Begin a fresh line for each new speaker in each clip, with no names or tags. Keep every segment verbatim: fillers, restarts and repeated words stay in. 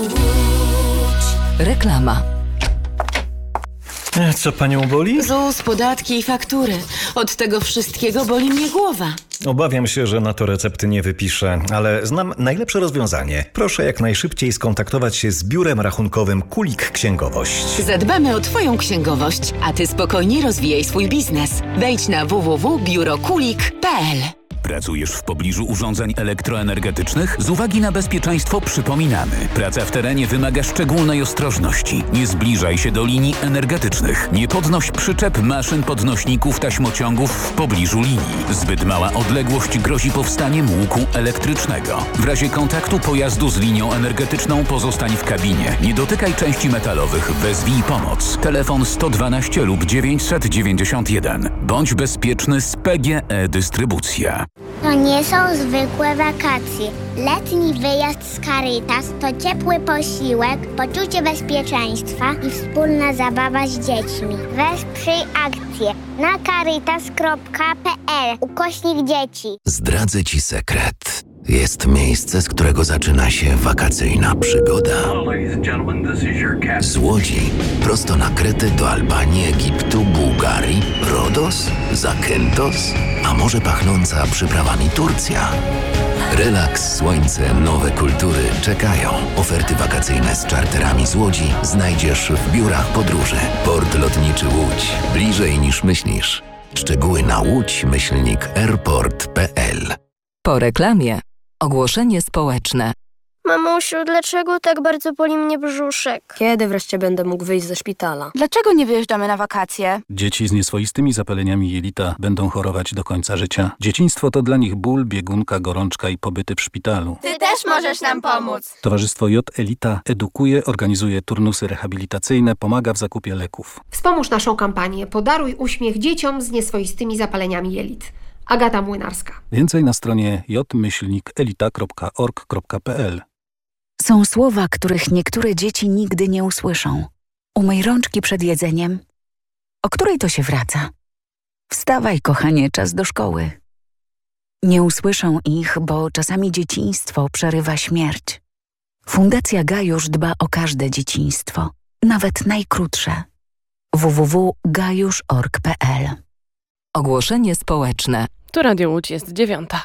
Reklama.
Co panią boli?
ZUS, podatki i faktury. Od tego wszystkiego boli mnie głowa.
Obawiam się, że na to recepty nie wypiszę, ale znam najlepsze rozwiązanie. Proszę jak najszybciej skontaktować się z biurem rachunkowym Kulik Księgowość.
Zadbamy o twoją księgowość, a ty spokojnie rozwijaj swój biznes. Wejdź na w w w kropka biuro kulik kropka p l.
Pracujesz w pobliżu urządzeń elektroenergetycznych? Z uwagi na bezpieczeństwo przypominamy. Praca w terenie wymaga szczególnej ostrożności. Nie zbliżaj się do linii energetycznych. Nie podnoś przyczep, maszyn, podnośników, taśmociągów w pobliżu linii. Zbyt mała odległość grozi powstaniem łuku elektrycznego. W razie kontaktu pojazdu z linią energetyczną pozostań w kabinie. Nie dotykaj części metalowych. Wezwij pomoc. Telefon sto dwanaście lub dziewięćset dziewięćdziesiąt jeden. Bądź bezpieczny z P G E Dystrybucja.
To nie są zwykłe wakacje. Letni wyjazd z Caritas to ciepły posiłek, poczucie bezpieczeństwa i wspólna zabawa z dziećmi. Wesprzyj akcję na caritas kropka p l ukośnik dzieci.
Zdradzę ci sekret. Jest miejsce, z którego zaczyna się wakacyjna przygoda. Z Łodzi prosto na Kretę do Albanii, Egiptu, Bułgarii, Rodos, Zakynthos, a może pachnąca przyprawami Turcja. Relaks, słońce, nowe kultury czekają. Oferty wakacyjne z czarterami z Łodzi znajdziesz w biurach podróży. Port Lotniczy Łódź. Bliżej niż myślisz. Szczegóły na łódź myślnik airport kropka p l.
Po reklamie ogłoszenie społeczne.
Mamusiu, dlaczego tak bardzo boli mnie brzuszek?
Kiedy wreszcie będę mógł wyjść ze szpitala?
Dlaczego nie wyjeżdżamy na wakacje?
Dzieci z nieswoistymi zapaleniami jelita będą chorować do końca życia. Dzieciństwo to dla nich ból, biegunka, gorączka i pobyty w szpitalu.
Ty też możesz nam pomóc!
Towarzystwo J Elita edukuje, organizuje turnusy rehabilitacyjne, pomaga w zakupie leków.
Wspomóż naszą kampanię Podaruj uśmiech dzieciom z nieswoistymi zapaleniami jelit. Agata Młynarska.
Więcej na stronie j myślnik elita kropka org kropka p l.
Są słowa, których niektóre dzieci nigdy nie usłyszą. Umyj rączki przed jedzeniem. O której to się wraca? Wstawaj, kochanie, czas do szkoły. Nie usłyszą ich, bo czasami dzieciństwo przerywa śmierć. Fundacja Gajusz dba o każde dzieciństwo, nawet najkrótsze. w w w kropka gajusz kropka org kropka p l.
Ogłoszenie społeczne.
Tu Radio Łódź jest dziewiąta.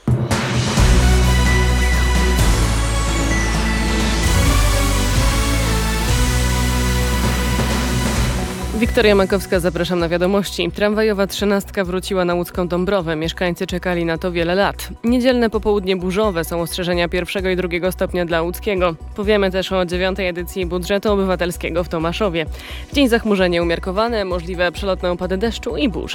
Wiktoria Makowska, zapraszam na wiadomości. Tramwajowa trzynastka wróciła na łódzką Dąbrowę. Mieszkańcy czekali na to wiele lat. Niedzielne popołudnie burzowe są ostrzeżenia pierwszego i drugiego stopnia dla łódzkiego. Powiemy też o dziewiątej edycji budżetu obywatelskiego w Tomaszowie. W dzień zachmurzenie umiarkowane, możliwe przelotne opady deszczu i burze.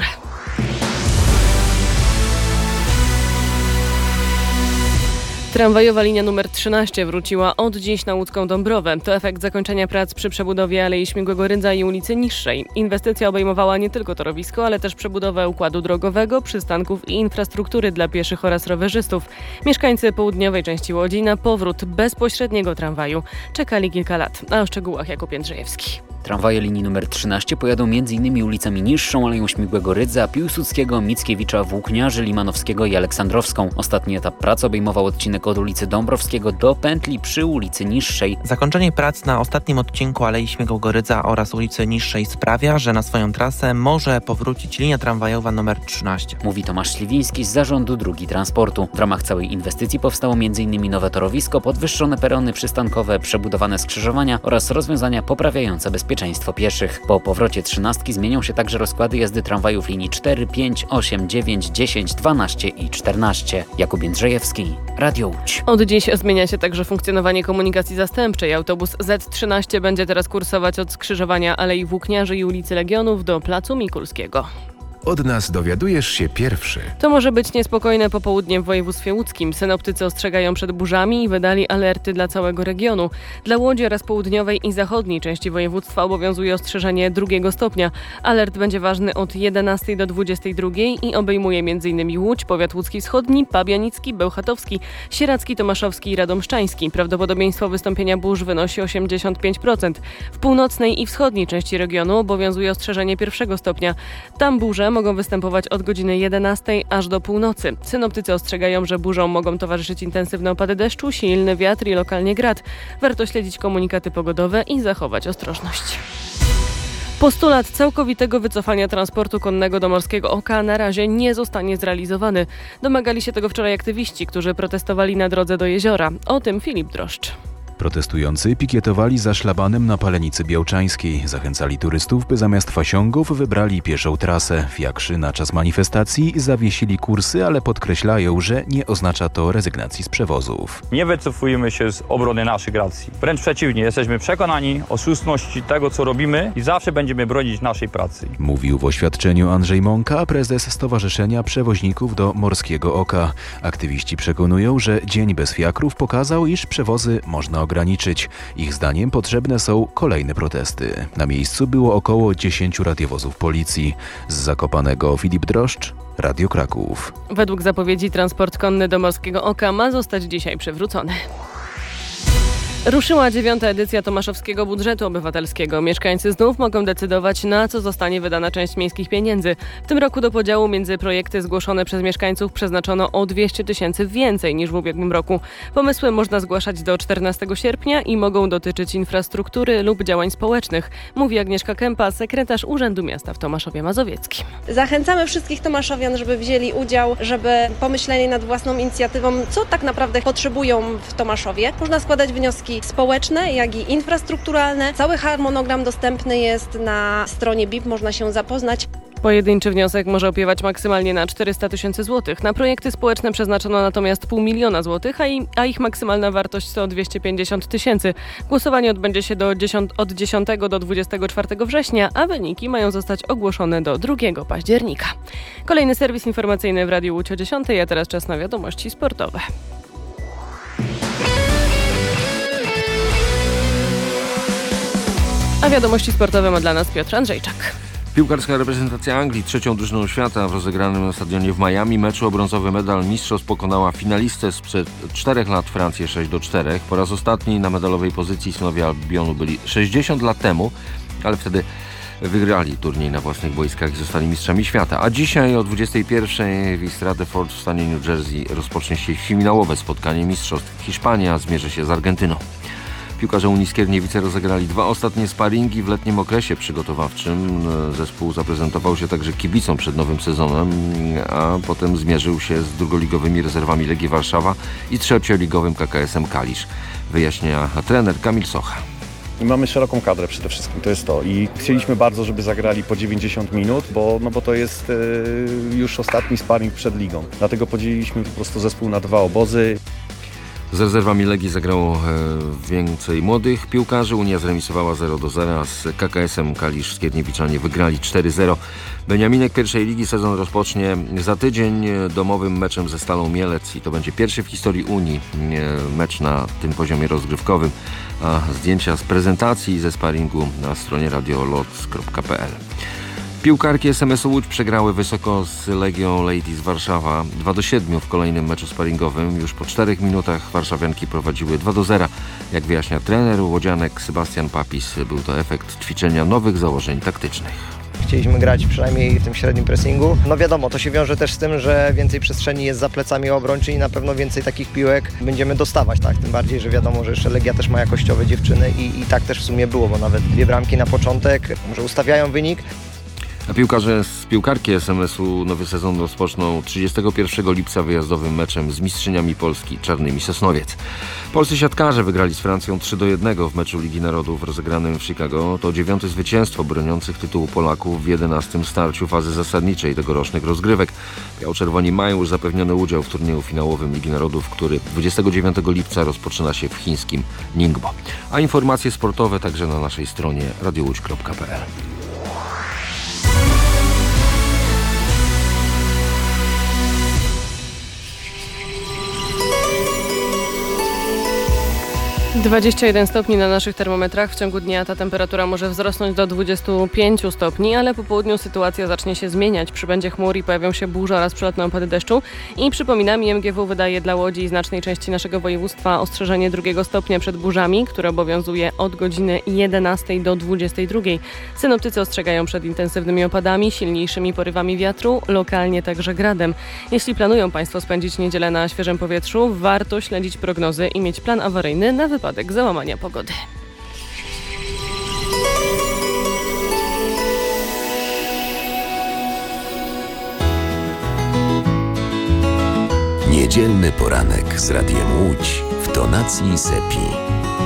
Tramwajowa linia numer trzynaście wróciła od dziś na łódzką Dąbrowę. To efekt zakończenia prac przy przebudowie Alei Śmigłego Rydza i ulicy Niższej. Inwestycja obejmowała nie tylko torowisko, ale też przebudowę układu drogowego, przystanków i infrastruktury dla pieszych oraz rowerzystów. Mieszkańcy południowej części Łodzi na powrót bezpośredniego tramwaju czekali kilka lat. A o szczegółach Jakub Jędrzejewski.
Tramwaje linii numer trzynaście pojadą m.in. ulicami Niższą, Aleją Śmigłego Rydza, Piłsudskiego, Mickiewicza, Włókniarzy, Limanowskiego i Aleksandrowską. Ostatni etap prac obejmował odcinek od ulicy Dąbrowskiego do pętli przy ulicy Niższej.
Zakończenie prac na ostatnim odcinku Alei Śmigłego Rydza oraz ulicy Niższej sprawia, że na swoją trasę może powrócić linia tramwajowa numer trzynaście.
Mówi Tomasz Śliwiński z Zarządu Drógi Transportu. W ramach całej inwestycji powstało m.in. nowe torowisko, podwyższone perony przystankowe, przebudowane skrzyżowania oraz rozwiązania poprawiające bezpieczeństwo pieszych. Po powrocie trzynastki zmienią się także rozkłady jazdy tramwajów linii cztery, pięć, osiem, dziewięć, dziesięć, dwanaście i czternaście. Jakub Jędrzejewski, Radio Łódź.
Od dziś zmienia się także funkcjonowanie komunikacji zastępczej. Autobus Z trzynaście będzie teraz kursować od skrzyżowania Alei Włókniarzy i ulicy Legionów do Placu Mikulskiego.
Od nas dowiadujesz się pierwszy.
To może być niespokojne popołudnie w województwie łódzkim. Synoptycy ostrzegają przed burzami i wydali alerty dla całego regionu. Dla Łodzi oraz południowej i zachodniej części województwa obowiązuje ostrzeżenie drugiego stopnia. Alert będzie ważny od jedenastej do dwudziestej drugiej i obejmuje m.in. Łódź, powiat łódzki wschodni, pabianicki, bełchatowski, sieradzki, tomaszowski i radomszczański. Prawdopodobieństwo wystąpienia burz wynosi osiemdziesiąt pięć procent. W północnej i wschodniej części regionu obowiązuje ostrzeżenie pierwszego stopnia. Tam burze mogą występować od godziny jedenastej aż do północy. Synoptycy ostrzegają, że burzom mogą towarzyszyć intensywne opady deszczu, silny wiatr i lokalnie grad. Warto śledzić komunikaty pogodowe i zachować ostrożność. Postulat całkowitego wycofania transportu konnego do Morskiego Oka na razie nie zostanie zrealizowany. Domagali się tego wczoraj aktywiści, którzy protestowali na drodze do jeziora. O tym Filip Droszcz.
Protestujący pikietowali za szlabanem na Palenicy Białczańskiej. Zachęcali turystów, by zamiast fasiągów wybrali pieszą trasę. Fiakrzy na czas manifestacji zawiesili kursy, ale podkreślają, że nie oznacza to rezygnacji z przewozów.
Nie wycofujemy się z obrony naszych racji. Wręcz przeciwnie, jesteśmy przekonani o słuszności tego, co robimy i zawsze będziemy bronić naszej pracy.
Mówił w oświadczeniu Andrzej Mąka, prezes Stowarzyszenia Przewoźników do Morskiego Oka. Aktywiści przekonują, że Dzień bez fiakrów pokazał, iż przewozy można ograniczyć. Ich zdaniem potrzebne są kolejne protesty. Na miejscu było około dziesięciu radiowozów policji. Z Zakopanego Filip Droszcz, Radio Kraków.
Według zapowiedzi transport konny do Morskiego Oka ma zostać dzisiaj przywrócony. Ruszyła dziewiąta edycja Tomaszowskiego Budżetu Obywatelskiego. Mieszkańcy znów mogą decydować, na co zostanie wydana część miejskich pieniędzy. W tym roku do podziału między projekty zgłoszone przez mieszkańców przeznaczono o dwieście tysięcy więcej niż w ubiegłym roku. Pomysły można zgłaszać do czternastego sierpnia i mogą dotyczyć infrastruktury lub działań społecznych, mówi Agnieszka Kępa, sekretarz Urzędu Miasta w Tomaszowie Mazowieckim.
Zachęcamy wszystkich tomaszowian, żeby wzięli udział, żeby pomyśleli nad własną inicjatywą, co tak naprawdę potrzebują w Tomaszowie. Można składać wnioski społeczne, jak i infrastrukturalne. Cały harmonogram dostępny jest na stronie B I P, można się zapoznać.
Pojedynczy wniosek może opiewać maksymalnie na czterysta tysięcy złotych. Na projekty społeczne przeznaczono natomiast pół miliona złotych, a, i, a ich maksymalna wartość to dwieście pięćdziesiąt tysięcy. Głosowanie odbędzie się do dziesiąt, od dziesiątego do dwudziestego czwartego września, a wyniki mają zostać ogłoszone do drugiego października. Kolejny serwis informacyjny w Radiu Łódź o dziesiątej, a teraz czas na wiadomości sportowe. A wiadomości sportowe ma dla nas Piotr Andrzejczak.
Piłkarska reprezentacja Anglii, trzecią drużyną świata w rozegranym na stadionie w Miami meczu o brązowy medal mistrzostw pokonała finalistę sprzed czterech lat Francję sześć do czterech. Po raz ostatni na medalowej pozycji synowie Albionu byli sześćdziesiąt lat temu, ale wtedy wygrali turniej na własnych boiskach i zostali mistrzami świata. A dzisiaj o dwudziestej pierwszej w East Rutherford w stanie New Jersey rozpocznie się finałowe spotkanie mistrzostw. Hiszpania zmierzy się z Argentyną. Piłkarze Unii Skierniewice rozegrali dwa ostatnie sparingi w letnim okresie przygotowawczym. Zespół zaprezentował się także kibicom przed nowym sezonem, a potem zmierzył się z drugoligowymi rezerwami Legii Warszawa i trzecioligowym K K S-em Kalisz. Wyjaśnia trener Kamil Socha.
I mamy szeroką kadrę przede wszystkim, to jest to. I chcieliśmy bardzo, żeby zagrali po dziewięćdziesiąt minut, bo, no bo to jest e, już ostatni sparring przed ligą. Dlatego podzieliliśmy po prostu zespół na dwa obozy.
Z rezerwami Legii zagrało e, więcej młodych piłkarzy. Unia zremisowała zero do zera z K K S-em Kalisz. Skierniewiczanie wygrali cztery zero. Beniaminek pierwszej ligi sezon rozpocznie za tydzień domowym meczem ze Stalą Mielec i to będzie pierwszy w historii Unii e, mecz na tym poziomie rozgrywkowym. A zdjęcia z prezentacji ze sparingu na stronie radiolots kropka p l. Piłkarki S M S-u Łódź przegrały wysoko z Legią Ladies Warszawa dwa do siedmiu w kolejnym meczu sparingowym. Już po czterech minutach warszawianki prowadziły dwa do zera. Jak wyjaśnia trener łodzianek Sebastian Papis, był to efekt ćwiczenia nowych założeń taktycznych.
Chcieliśmy grać przynajmniej w tym średnim pressingu. No wiadomo, to się wiąże też z tym, że więcej przestrzeni jest za plecami obrońcy i na pewno więcej takich piłek będziemy dostawać, tak? Tym bardziej, że wiadomo, że jeszcze Legia też ma jakościowe dziewczyny i, i tak też w sumie było, bo nawet dwie bramki na początek może ustawiają wynik.
A piłkarze z piłkarki S M S-u nowy sezon rozpoczną trzydziestego pierwszego lipca wyjazdowym meczem z mistrzyniami Polski Czarnymi Sosnowiec. Polscy siatkarze wygrali z Francją trzy do jednego w meczu Ligi Narodów rozegranym w Chicago. To dziewiąte zwycięstwo broniących tytułu Polaków w jedenastym starciu fazy zasadniczej tegorocznych rozgrywek. Biało-czerwoni mają już zapewniony udział w turnieju finałowym Ligi Narodów, który dwudziestego dziewiątego lipca rozpoczyna się w chińskim Ningbo. A informacje sportowe także na naszej stronie radiowódź kropka p l.
dwadzieścia jeden stopni na naszych termometrach. W ciągu dnia ta temperatura może wzrosnąć do dwudziestu pięciu stopni, ale po południu sytuacja zacznie się zmieniać. Przybędzie chmur i pojawią się burze oraz przelotne opady deszczu. I przypominam, I M G W wydaje dla Łodzi i znacznej części naszego województwa ostrzeżenie drugiego stopnia przed burzami, które obowiązuje od godziny jedenastej do dwudziestej drugiej. Synoptycy ostrzegają przed intensywnymi opadami, silniejszymi porywami wiatru, lokalnie także gradem. Jeśli planują Państwo spędzić niedzielę na świeżym powietrzu, warto śledzić prognozy i mieć plan awaryjny na wypadek załamania pogody.
Niedzielny poranek z Radiem Łódź w tonacji Sepi.